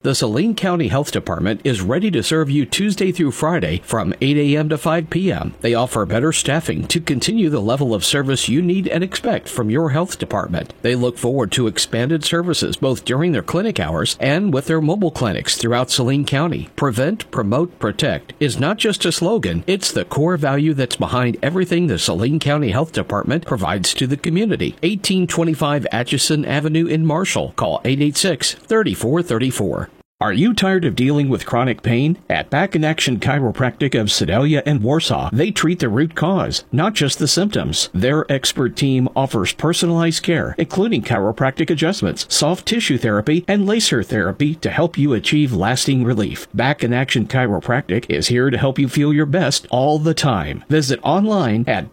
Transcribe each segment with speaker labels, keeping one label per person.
Speaker 1: The Saline County Health Department is ready to serve you Tuesday through Friday from 8 a.m. to 5 p.m. They offer better staffing to continue the level of service you need and expect from your health department. They look forward to expanded services both during their clinic hours and with their mobile clinics throughout Saline County. Prevent, promote, protect is not just a slogan, it's the core value that's behind everything the Saline County Health Department provides to the community. 1825 Atchison Avenue in Marshall. Call 886-3434. Are you tired of dealing with chronic pain? At Back in Action Chiropractic of Sedalia and Warsaw, they treat the root cause, not just the symptoms. Their expert team offers personalized care, including chiropractic adjustments, soft tissue therapy, and laser therapy to help you achieve lasting relief. Back in Action Chiropractic is here to help you feel your best all the time. Visit online at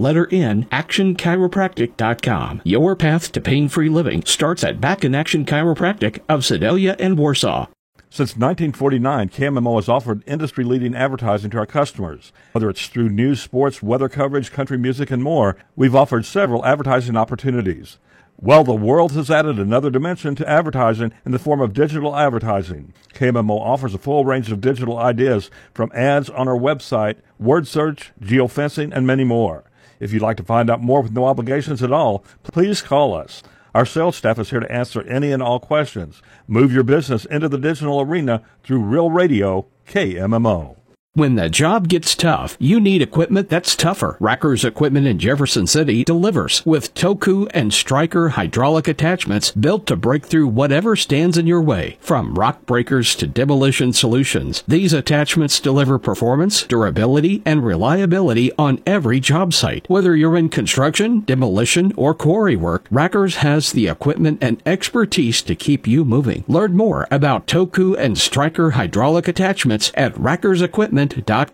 Speaker 1: actionchiropractic.com. Your path to pain-free living starts at Back in Action Chiropractic of Sedalia and Warsaw.
Speaker 2: Since 1949, KMMO has offered industry-leading advertising to our customers. Whether it's through news, sports, weather coverage, country music, and more, we've offered several advertising opportunities. Well, the world has added another dimension to advertising in the form of digital advertising. KMMO offers a full range of digital ideas from ads on our website, word search, geofencing, and many more. If you'd like to find out more with no obligations at all, please call us. Our sales staff is here to answer any and all questions. Move your business into the digital arena through Real Radio, KMMO.
Speaker 1: When the job gets tough, you need equipment that's tougher. Racker's Equipment in Jefferson City delivers with Toku and Stryker hydraulic attachments built to break through whatever stands in your way. From rock breakers to demolition solutions, these attachments deliver performance, durability, and reliability on every job site. Whether you're in construction, demolition, or quarry work, Racker's has the equipment and expertise to keep you moving. Learn more about Toku and Stryker hydraulic attachments at rackersequipment.com.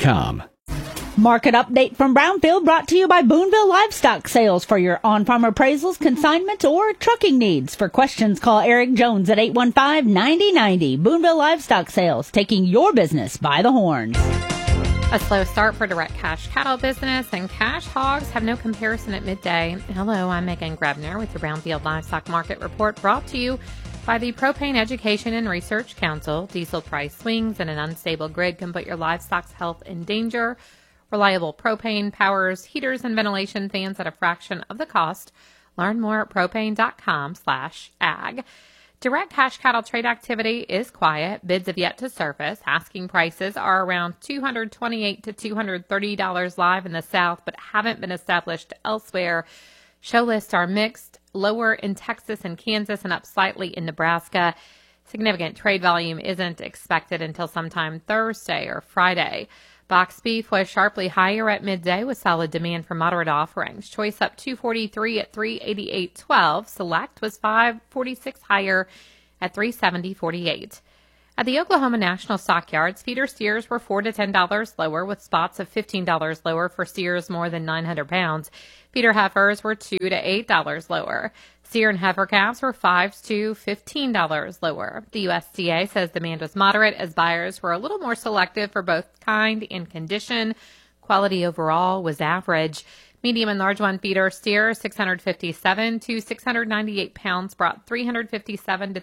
Speaker 3: Market update from Brownfield brought to you by Boonville Livestock Sales for your on-farm appraisals, consignments, or trucking needs. For questions, call Eric Jones at 815-9090. Boonville Livestock Sales, taking your business by the horn.
Speaker 4: A slow start for direct cash cattle business, and cash hogs have no comparison at midday. Hello, I'm Megan Grebner with the Brownfield Livestock Market Report, brought to you by the Propane Education and Research Council. Diesel price swings and an unstable grid can put your livestock's health in danger. Reliable propane powers heaters and ventilation fans at a fraction of the cost. Learn more at propane.com/ag. Direct cash cattle trade activity is quiet. Bids have yet to surface. Asking prices are around $228 to $230 live in the South, but haven't been established elsewhere. Show lists are mixed, lower in Texas and Kansas and up slightly in Nebraska. Significant trade volume isn't expected until sometime Thursday or Friday. Box beef was sharply higher at midday with solid demand for moderate offerings. Choice up $243 at $388.12. Select was $546 higher at $370.48. At the Oklahoma National Stockyards, feeder steers were $4 to $10 lower, with spots of $15 lower for steers more than 900 pounds. Feeder heifers were $2 to $8 lower. Steer and heifer calves were $5 to $15 lower. The USDA says demand was moderate as buyers were a little more selective for both kind and condition. Quality overall was average. Medium and large one feeder steer, 657 to 698 pounds, brought $357 to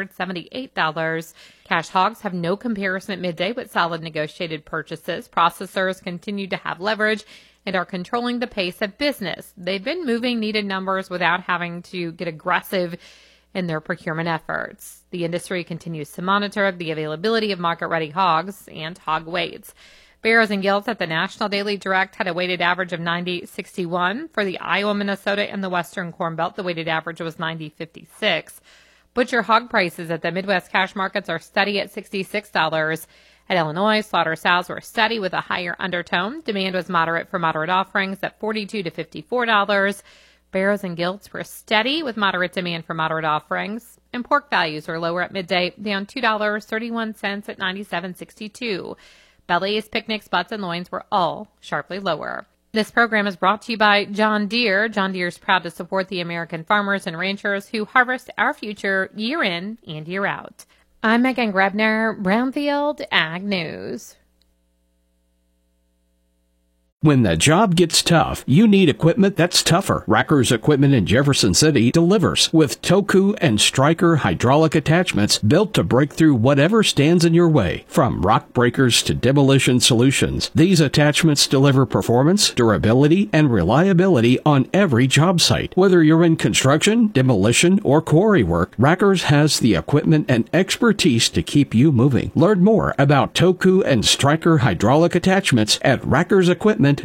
Speaker 4: $378. Cash hogs have no comparison at midday with solid negotiated purchases. Processors continue to have leverage and are controlling the pace of business. They've been moving needed numbers without having to get aggressive in their procurement efforts. The industry continues to monitor the availability of market-ready hogs and hog weights. Barrows and Gilts at the National Daily Direct had a weighted average of 90.61. For the Iowa, Minnesota, and the Western Corn Belt, the weighted average was 90.56. Butcher hog prices at the Midwest cash markets are steady at $66. At Illinois, slaughter sows were steady with a higher undertone. Demand was moderate for moderate offerings at $42 to $54. Barrows and Gilts were steady with moderate demand for moderate offerings. And pork values were lower at midday, down $2.31 at $97.62. Bellies, picnics, butts, and loins were all sharply lower. This program is brought to you by John Deere. John Deere is proud to support the American farmers and ranchers who harvest our future year in and year out. I'm Megan Grebner, Brownfield Ag News.
Speaker 1: When the job gets tough, you need equipment that's tougher. Racker's Equipment in Jefferson City delivers with Toku and Stryker hydraulic attachments built to break through whatever stands in your way. From rock breakers to demolition solutions, these attachments deliver performance, durability, and reliability on every job site. Whether you're in construction, demolition, or quarry work, Racker's has the equipment and expertise to keep you moving. Learn more about Toku and Stryker hydraulic attachments at rackersequipment.com.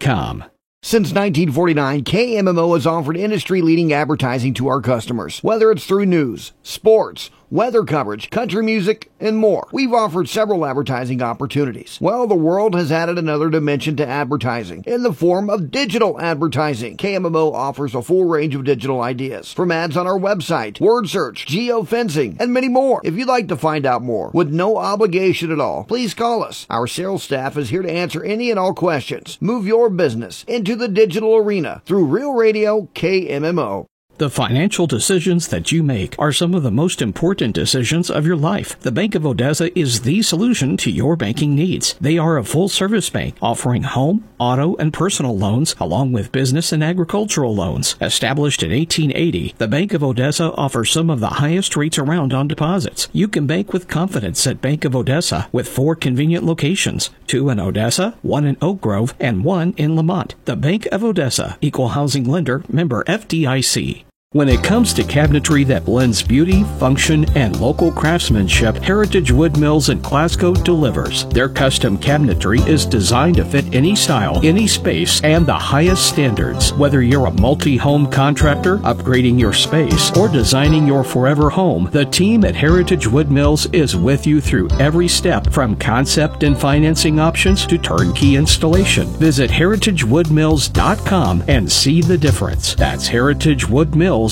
Speaker 5: Since 1949, KMMO has offered industry-leading advertising to our customers. Whether it's through news, sports, weather coverage, country music, and more. We've offered several advertising opportunities. Well, the world has added another dimension to advertising in the form of digital advertising. KMMO offers a full range of digital ideas, from ads on our website, word search, geofencing, and many more. If you'd like to find out more, with no obligation at all, please call us. Our sales staff is here to answer any and all questions. Move your business into the digital arena through Real Radio KMMO.
Speaker 1: The financial decisions that you make are some of the most important decisions of your life. The Bank of Odessa is the solution to your banking needs. They are a full-service bank offering home, auto, and personal loans along with business and agricultural loans. Established in 1880, the Bank of Odessa offers some of the highest rates around on deposits. You can bank with confidence at Bank of Odessa with 4 convenient locations, 2 in Odessa, 1 in Oak Grove, and 1 in Lamont. The Bank of Odessa, Equal Housing Lender, member FDIC. When it comes to cabinetry that blends beauty, function, and local craftsmanship, Heritage Wood Mills in Glasgow delivers. Their custom cabinetry is designed to fit any style, any space, and the highest standards. Whether you're a multi-home contractor, upgrading your space, or designing your forever home, the team at Heritage Wood Mills is with you through every step, from concept and financing options to turnkey installation. Visit heritagewoodmills.com and see the difference. That's heritagewoodmills.com.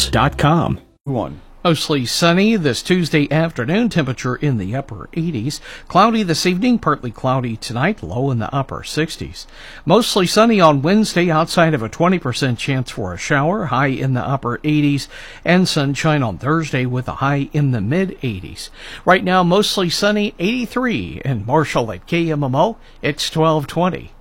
Speaker 1: Mostly sunny this Tuesday afternoon, temperature in the upper 80s. Cloudy this evening, partly cloudy tonight, low in the upper 60s. Mostly sunny on Wednesday, outside of a 20% chance for a shower, high in the upper 80s. And sunshine on Thursday with a high in the mid 80s. Right now, mostly sunny, 83 in Marshall at KMMO. It's 12:20.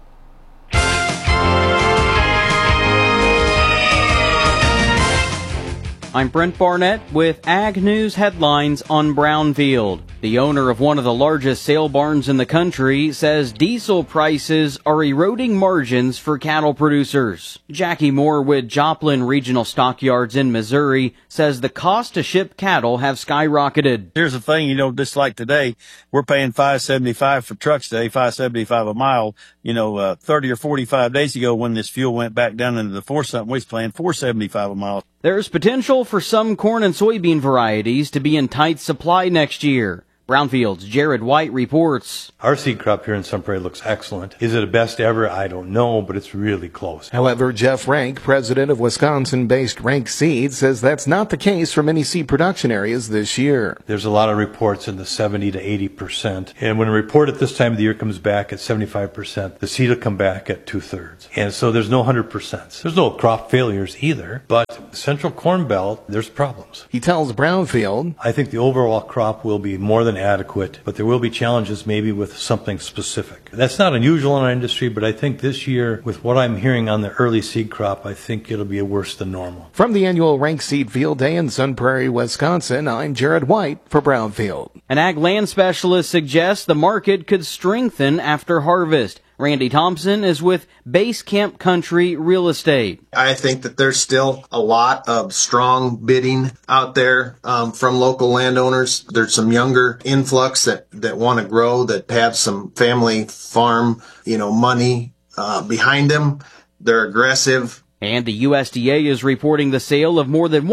Speaker 6: I'm Brent Barnett with Ag News headlines on Brownfield. The owner of one of the largest sale barns in the country says diesel prices are eroding margins for cattle producers. Jackie Moore with Joplin Regional Stockyards in Missouri says the cost to ship cattle have skyrocketed.
Speaker 7: Here's the thing, just like today, we're paying $5.75 for trucks today, $5.75 a mile. 30 or 45 days ago when this fuel went back down into the 4-something, we was paying $4.75 a mile.
Speaker 6: There's potential for some corn and soybean varieties to be in tight supply next year. Brownfield's Jared White reports.
Speaker 8: Our seed crop here in Sun Prairie looks excellent. Is it a best ever? I don't know, but it's really close.
Speaker 9: However, Jeff Rank, president of Wisconsin-based Rank Seed, says that's not the case for many seed production areas this year.
Speaker 8: There's a lot of reports in the 70 to 80%. And when a report at this time of the year comes back at 75%, the seed will come back at 2/3. And so there's no 100%. There's no crop failures either, but the Central Corn Belt, there's problems.
Speaker 9: He tells Brownfield,
Speaker 8: I think the overall crop will be more than adequate, but there will be challenges maybe with something specific. That's not unusual in our industry, but I think this year, with what I'm hearing on the early seed crop, I think it'll be worse than normal.
Speaker 9: From the annual Rank Seed Field Day in Sun Prairie, Wisconsin, I'm Jared White for Brownfield.
Speaker 6: An ag land specialist suggests the market could strengthen after harvest. Randy Thompson is with Base Camp Country Real Estate.
Speaker 10: I think that there's still a lot of strong bidding out there from local landowners. There's some younger influx that want to grow, that have some family farm, money behind them. They're aggressive.
Speaker 6: And the USDA is reporting the sale of more than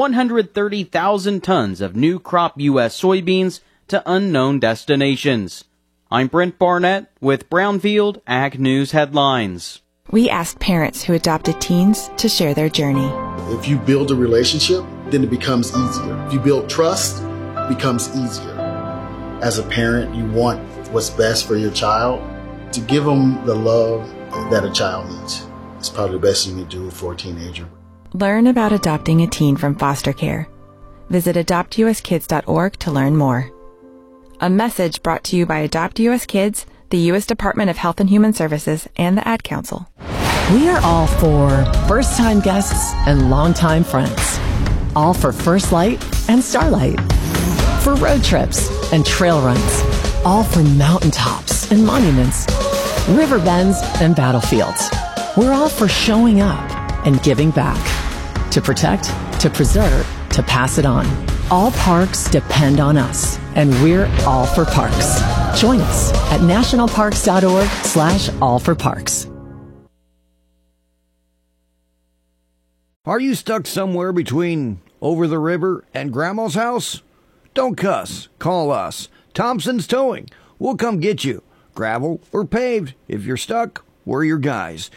Speaker 6: 130,000 tons of new crop U.S. soybeans to unknown destinations. I'm Brent Barnett with Brownfield Ag News Headlines.
Speaker 11: We asked parents who adopted teens to share their journey.
Speaker 12: If you build a relationship, then it becomes easier. If you build trust, it becomes easier. As a parent, you want what's best for your child. To give them the love that a child needs. It's probably the best thing you do for a teenager.
Speaker 11: Learn about adopting a teen from foster care. Visit adoptuskids.org to learn more. A message brought to you by Adopt U.S. Kids, the U.S. Department of Health and Human Services, and the Ad Council.
Speaker 13: We are all for first-time guests and longtime friends. All for First Light and Starlight. For road trips and trail runs. All for mountaintops and monuments. River bends and battlefields. We're all for showing up and giving back. To protect, to preserve, to pass it on. All parks depend on us, and we're all for parks. Join us at nationalparks.org/allforparks.
Speaker 5: Are you stuck somewhere between over the river and Grandma's house? Don't cuss. Call us. Thompson's Towing. We'll come get you. Gravel or paved. If you're stuck, we're your guys.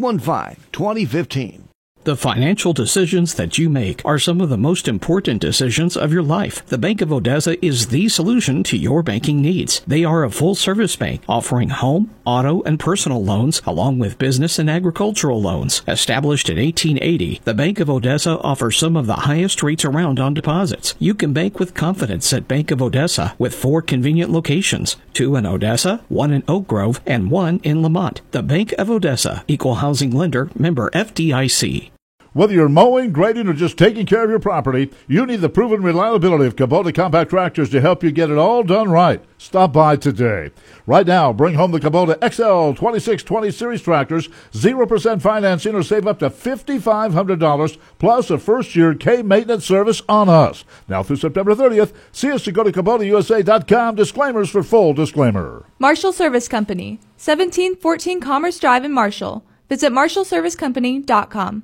Speaker 5: 815-2015.
Speaker 1: The financial decisions that you make are some of the most important decisions of your life. The Bank of Odessa is the solution to your banking needs. They are a full-service bank offering home, auto, and personal loans, along with business and agricultural loans. Established in 1880, the Bank of Odessa offers some of the highest rates around on deposits. You can bank with confidence at Bank of Odessa with 4 convenient locations, 2 in Odessa, 1 in Oak Grove, and 1 in Lamont. The Bank of Odessa, Equal Housing Lender, member FDIC.
Speaker 14: Whether you're mowing, grading, or just taking care of your property, you need the proven reliability of Kubota compact tractors to help you get it all done right. Stop by today. Right now, bring home the Kubota XL 2620 Series tractors, 0% financing, or save up to $5,500, plus a first-year K-maintenance service on us. Now through September 30th, see us to go to KubotaUSA.com. Disclaimers for full disclaimer.
Speaker 15: Marshall Service Company, 1714 Commerce Drive in Marshall. Visit marshallservicecompany.com.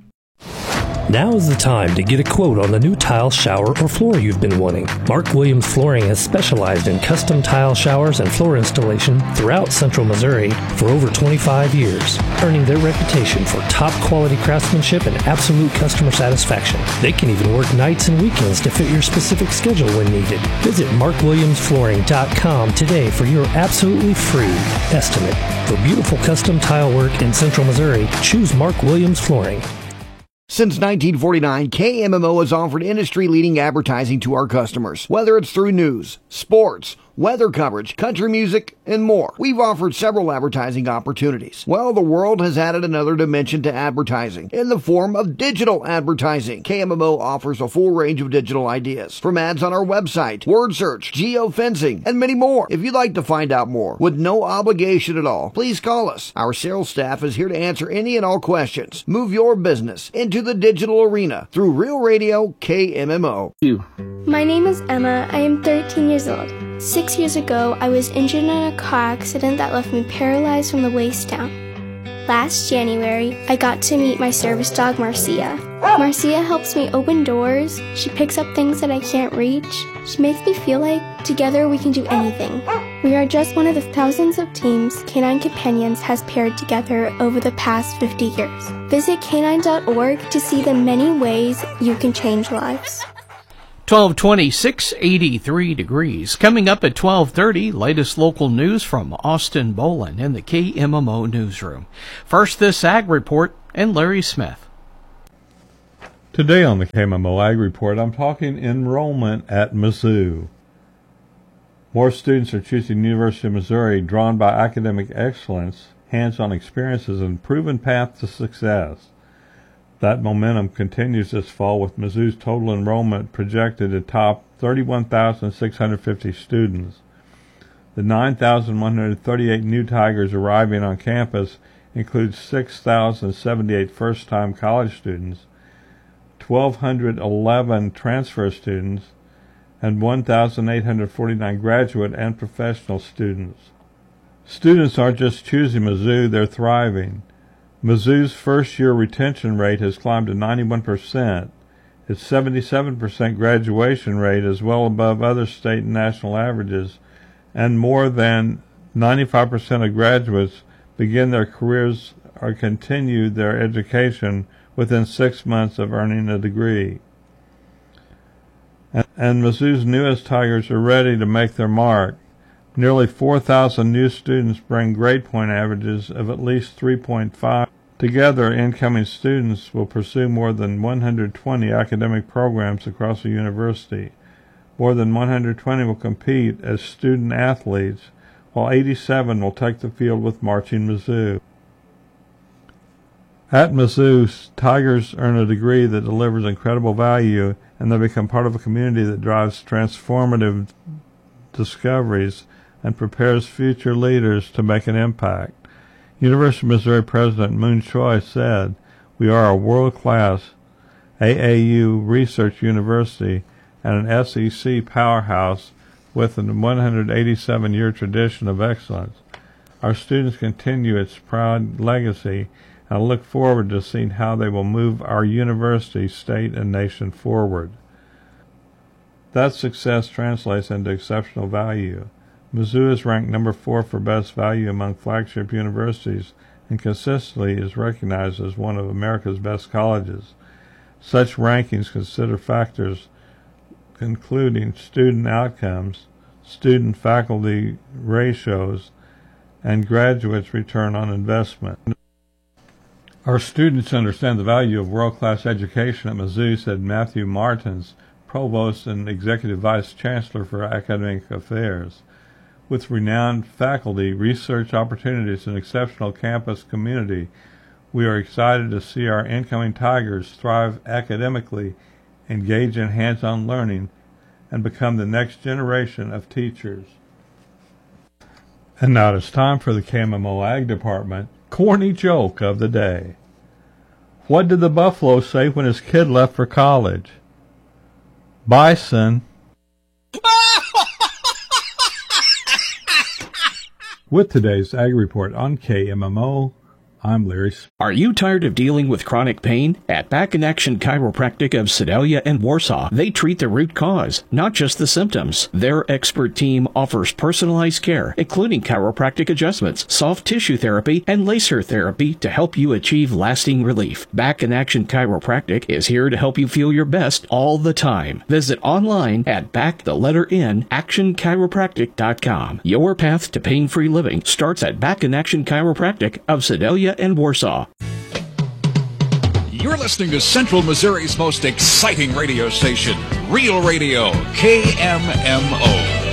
Speaker 16: Now is the time to get a quote on the new tile, shower, or floor you've been wanting. Mark Williams Flooring has specialized in custom tile showers and floor installation throughout Central Missouri for over 25 years, earning their reputation for top-quality craftsmanship and absolute customer satisfaction. They can even work nights and weekends to fit your specific schedule when needed. Visit markwilliamsflooring.com today for your absolutely free estimate. For beautiful custom tile work in Central Missouri, choose Mark Williams Flooring.
Speaker 5: Since 1949, KMMO has offered industry-leading advertising to our customers, whether it's through news, sports, weather coverage, country music, and more. We've offered several advertising opportunities. Well, the world has added another dimension to advertising in the form of digital advertising. KMMO offers a full range of digital ideas, from ads on our website, word search, geofencing, and many more. If you'd like to find out more, with no obligation at all, please call us. Our sales staff is here to answer any and all questions. Move your business into the digital arena through Real Radio KMMO.
Speaker 17: My name is Emma. I am 13 years old. 6 years ago, I was injured in a car accident that left me paralyzed from the waist down. Last January, I got to meet my service dog, Marcia. Marcia helps me open doors. She picks up things that I can't reach. She makes me feel like together we can do anything. We are just one of the thousands of teams Canine Companions has paired together over the past 50 years. Visit canine.org to see the many ways you can change lives.
Speaker 1: 1226, 83 degrees. Coming up at 1230, latest local news from Austin Boland in the KMMO newsroom. First, this Ag Report and Larry Smith.
Speaker 2: Today on the KMMO Ag Report, I'm talking enrollment at Mizzou. More students are choosing the University of Missouri, drawn by academic excellence, hands-on experiences, and proven path to success. That momentum continues this fall with Mizzou's total enrollment projected to top 31,650 students. The 9,138 new Tigers arriving on campus includes 6,078 first-time college students, 1,211 transfer students, and 1,849 graduate and professional students. Students aren't just choosing Mizzou, they're thriving. Mizzou's first-year retention rate has climbed to 91%. Its 77% graduation rate is well above other state and national averages, and more than 95% of graduates begin their careers or continue their education within 6 months of earning a degree. And Mizzou's newest Tigers are ready to make their mark. Nearly 4,000 new students bring grade point averages of at least 3.5. Together, incoming students will pursue more than 120 academic programs across the university. More than 120 will compete as student athletes, while 87 will take the field with Marching Mizzou. At Mizzou, Tigers earn a degree that delivers incredible value, and they become part of a community that drives transformative discoveries and prepares future leaders to make an impact. University of Missouri President Moon Choi said, "We are a world-class AAU research university and an SEC powerhouse with a 187-year tradition of excellence. Our students continue its proud legacy, and I look forward to seeing how they will move our university, state, and nation forward." That success translates into exceptional value. Mizzou is ranked number 4 for best value among flagship universities and consistently is recognized as one of America's best colleges. Such rankings consider factors including student outcomes, student-faculty ratios, and graduates' return on investment. Our students understand the value of world-class education at Mizzou, said Matthew Martins, Provost and Executive Vice Chancellor for Academic Affairs. With renowned faculty, research opportunities, and exceptional campus community, we are excited to see our incoming Tigers thrive academically, engage in hands-on learning, and become the next generation of teachers. And now it's time for the KMMO Ag Department corny joke of the day. What did the buffalo say when his kid left for college? Bison. With today's Ag Report on KMMO, I'm Larry.
Speaker 1: Are you tired of dealing with chronic pain? At Back in Action Chiropractic of Sedalia and Warsaw, they treat the root cause, not just the symptoms. Their expert team offers personalized care, including chiropractic adjustments, soft tissue therapy, and laser therapy to help you achieve lasting relief. Back in Action Chiropractic is here to help you feel your best all the time. Visit online at actionchiropractic.com. Your path to pain-free living starts at Back in Action Chiropractic of Sedalia and Warsaw.
Speaker 18: You're listening to Central Missouri's most exciting radio station, Real Radio, KMMO.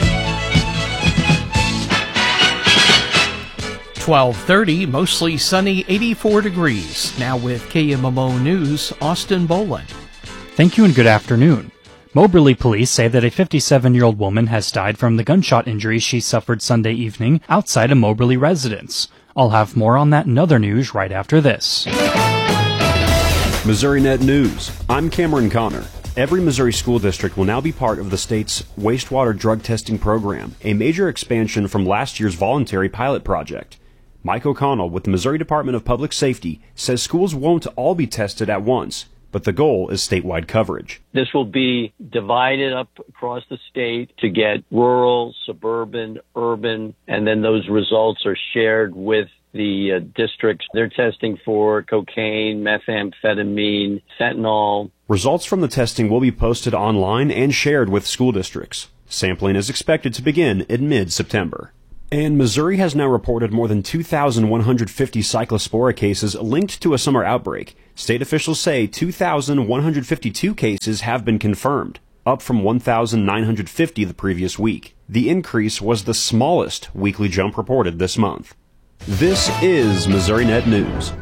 Speaker 1: 12:30, mostly sunny, 84 degrees. Now with KMMO News, Austin Boland.
Speaker 19: Thank you and good afternoon. Moberly police say that a 57-year-old woman has died from the gunshot injuries she suffered Sunday evening outside a Moberly residence. I'll have more on that and other news right after this.
Speaker 20: Missouri Net News. I'm Cameron Connor. Every Missouri school district will now be part of the state's wastewater drug testing program, a major expansion from last year's voluntary pilot project. Mike O'Connell with the Missouri Department of Public Safety says schools won't all be tested at once, but the goal is statewide coverage.
Speaker 21: This will be divided up across the state to get rural, suburban, urban, and then those results are shared with the districts. They're testing for cocaine, methamphetamine, fentanyl.
Speaker 20: Results from the testing will be posted online and shared with school districts. Sampling is expected to begin in mid-September. And Missouri has now reported more than 2,150 cyclospora cases linked to a summer outbreak. State officials say 2,152 cases have been confirmed, up from 1,950 the previous week. The increase was the smallest weekly jump reported this month. This is Missouri Net News.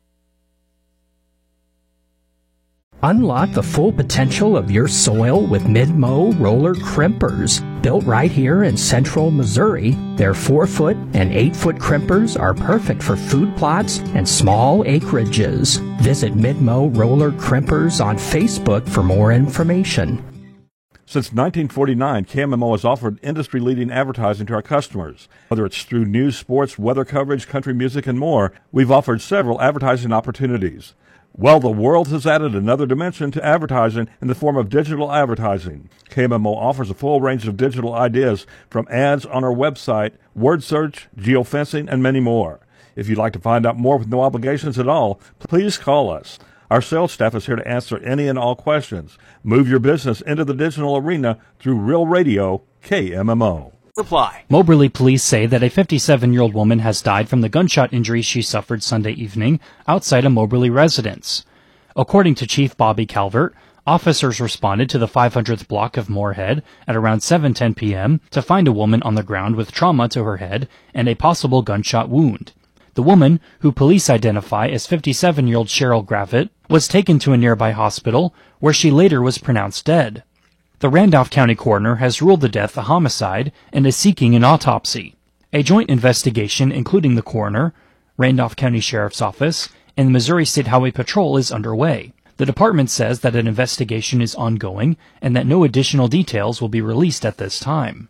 Speaker 22: Unlock the full potential of your soil with Mid-Mow roller crimpers. Built right here in central Missouri, their 4-foot and 8-foot crimpers are perfect for food plots and small acreages. Visit Mid-Mow roller crimpers on Facebook for more information.
Speaker 2: Since 1949, KMMO has offered industry-leading advertising to our customers. Whether it's through news, sports, weather coverage, country music, and more, we've offered several advertising opportunities. Well, the world has added another dimension to advertising in the form of digital advertising. KMMO offers a full range of digital ideas from ads on our website, word search, geofencing, and many more. If you'd like to find out more with no obligations at all, please call us. Our sales staff is here to answer any and all questions. Move your business into the digital arena through Real Radio, KMMO.
Speaker 19: Reply. Moberly police say that a 57-year-old woman has died from the gunshot injuries she suffered Sunday evening outside a Moberly residence. According to Chief Bobby Calvert, officers responded to the 500th block of Moorhead at around 7:10 p.m. to find a woman on the ground with trauma to her head and a possible gunshot wound. The woman, who police identify as 57-year-old Cheryl Gravitt, was taken to a nearby hospital where she later was pronounced dead. The Randolph County coroner has ruled the death a homicide and is seeking an autopsy. A joint investigation including the coroner, Randolph County Sheriff's Office, and the Missouri State Highway Patrol is underway. The department says that an investigation is ongoing and that no additional details will be released at this time.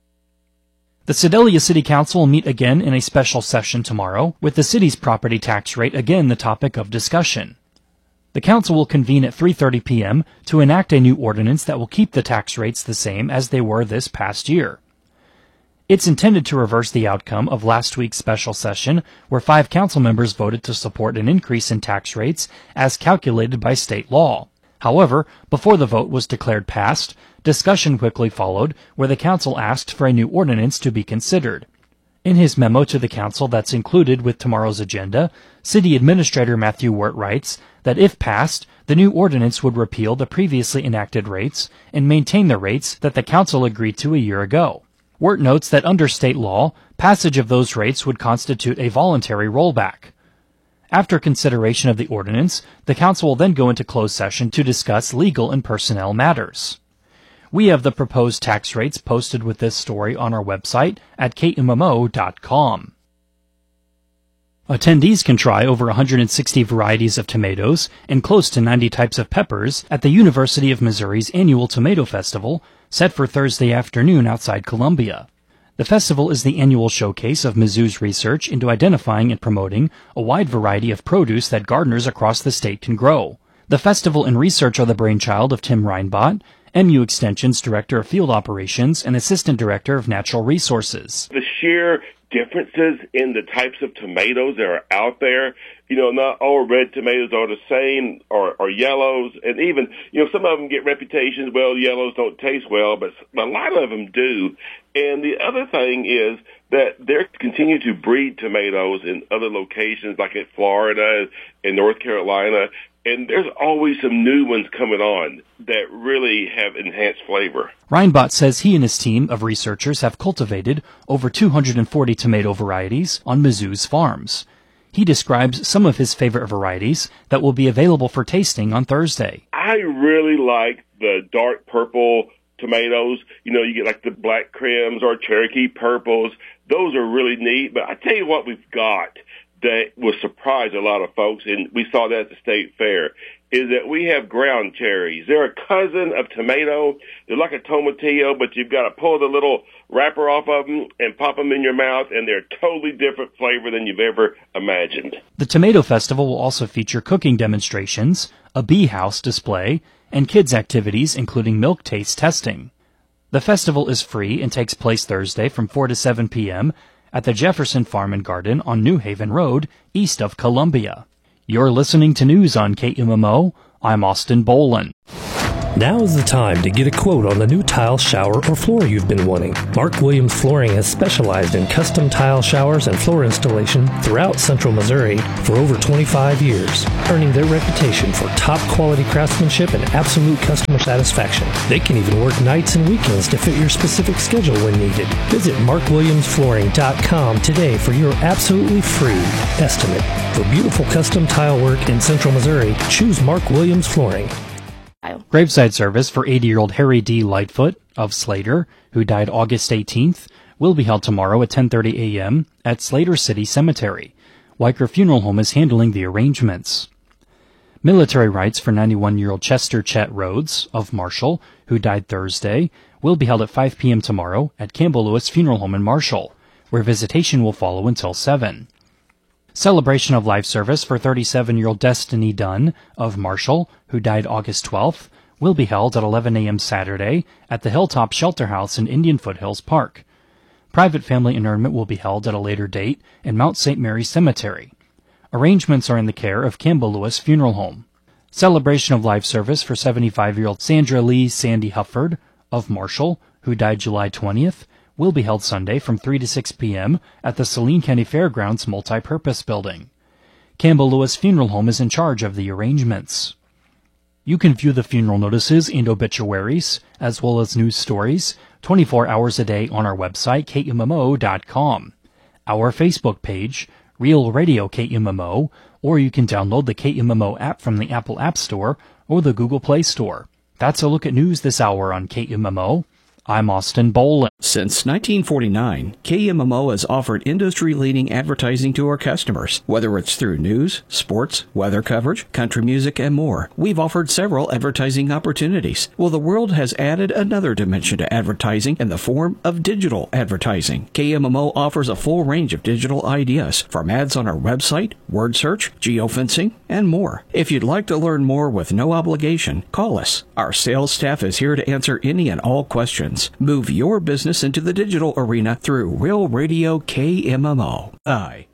Speaker 19: The Sedalia City Council will meet again in a special session tomorrow, with the city's property tax rate again the topic of discussion. The council will convene at 3:30 p.m. to enact a new ordinance that will keep the tax rates the same as they were this past year. It's intended to reverse the outcome of last week's special session, where 5 council members voted to support an increase in tax rates as calculated by state law. However, before the vote was declared passed, discussion quickly followed, where the council asked for a new ordinance to be considered. In his memo to the council that's included with tomorrow's agenda, City Administrator Matthew Wirt writes that if passed, the new ordinance would repeal the previously enacted rates and maintain the rates that the council agreed to a year ago. Wirt notes that under state law, passage of those rates would constitute a voluntary rollback. After consideration of the ordinance, the council will then go into closed session to discuss legal and personnel matters. We have the proposed tax rates posted with this story on our website at KMMO.com. Attendees can try over 160 varieties of tomatoes and close to 90 types of peppers at the University of Missouri's annual Tomato Festival, set for Thursday afternoon outside Columbia. The festival is the annual showcase of Mizzou's research into identifying and promoting a wide variety of produce that gardeners across the state can grow. The festival and research are the brainchild of Tim Reinbott, MU Extension's Director of Field Operations and Assistant Director of Natural Resources.
Speaker 3: The sheer differences in the types of tomatoes that are out there, not all red tomatoes are the same, or yellows, and even, some of them get reputations, well, yellows don't taste well, but a lot of them do. And the other thing is that they're continuing to breed tomatoes in other locations, like in Florida and North Carolina, and there's always some new ones coming on that really have enhanced flavor.
Speaker 19: Reinbott says he and his team of researchers have cultivated over 240 tomato varieties on Mizzou's farms. He describes some of his favorite varieties that will be available for tasting on Thursday.
Speaker 3: I really like the dark purple tomatoes. You get like the black crims or Cherokee purples. Those are really neat. But I tell you what we've got that will surprise a lot of folks, and we saw that at the state fair, is that we have ground cherries. They're a cousin of tomato. They're like a tomatillo, but you've got to pull the little wrapper off of them and pop them in your mouth, and they're totally different flavor than you've ever imagined.
Speaker 19: The Tomato Festival will also feature cooking demonstrations, a bee house display, and kids' activities including milk taste testing. The festival is free and takes place Thursday from 4 to 7 p.m., at the Jefferson Farm and Garden on New Haven Road, east of Columbia. You're listening to news on KMMO. I'm Austin Bolin.
Speaker 16: Now is the time to get a quote on the new tile, shower, or floor you've been wanting. Mark Williams Flooring has specialized in custom tile showers and floor installation throughout Central Missouri for over 25 years, earning their reputation for top-quality craftsmanship and absolute customer satisfaction. They can even work nights and weekends to fit your specific schedule when needed. Visit markwilliamsflooring.com today for your absolutely free estimate. For beautiful custom tile work in Central Missouri, choose Mark Williams Flooring.
Speaker 19: Graveside service for 80-year-old Harry D. Lightfoot of Slater, who died August 18th, will be held tomorrow at 10:30 a.m. at Slater City Cemetery. Weicker Funeral Home is handling the arrangements. Military rites for 91-year-old Chester Chet Rhodes of Marshall, who died Thursday, will be held at 5 p.m. tomorrow at Campbell Lewis Funeral Home in Marshall, where visitation will follow until 7. Celebration of life service for 37-year-old Destiny Dunn of Marshall, who died August 12th, will be held at 11 a.m. Saturday at the Hilltop Shelter House in Indian Foothills Park. Private family interment will be held at a later date in Mount St. Mary's Cemetery. Arrangements are in the care of Campbell Lewis Funeral Home. Celebration of life service for 75-year-old Sandra Lee Sandy Hufford of Marshall, who died July 20th, will be held Sunday from 3 to 6 p.m. at the Saline County Fairgrounds Multipurpose Building. Campbell Lewis Funeral Home is in charge of the arrangements. You can view the funeral notices and obituaries, as well as news stories, 24 hours a day on our website, KMMO.com. Our Facebook page, Real Radio KMMO, or you can download the KMMO app from the Apple App Store or the Google Play Store. That's a look at news this hour on KMMO. I'm Austin Bolin.
Speaker 1: Since 1949, KMMO has offered industry-leading advertising to our customers. Whether it's through news, sports, weather coverage, country music, and more, we've offered several advertising opportunities. Well, the world has added another dimension to advertising in the form of digital advertising. KMMO offers a full range of digital ideas, from ads on our website, word search, geofencing, and more. If you'd like to learn more with no obligation, call us. Our sales staff is here to answer any and all questions. Move your business into the digital arena through Real Radio KMMO.